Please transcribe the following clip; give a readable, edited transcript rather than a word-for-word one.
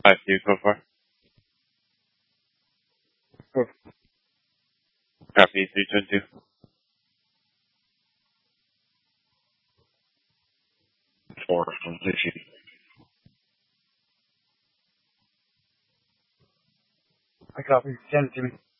I see you so far. Oh. Copy 322. 4 from Lucy. I copy. Send it to me.